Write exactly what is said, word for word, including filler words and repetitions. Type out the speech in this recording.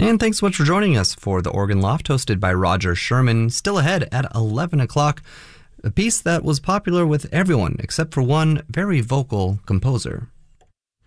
And thanks so much for joining us for the Organ Loft, hosted by Roger Sherman. Still ahead at eleven o'clock, a piece that was popular with everyone except for one very vocal composer.